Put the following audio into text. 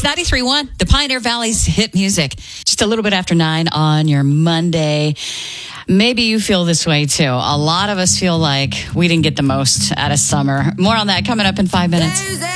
It's 93.1, the Pioneer Valley's hit music. Just a little bit after 9 on your Monday. Maybe you feel this way too. A lot of us feel like we didn't get the most out of summer. More on that coming up in 5 minutes.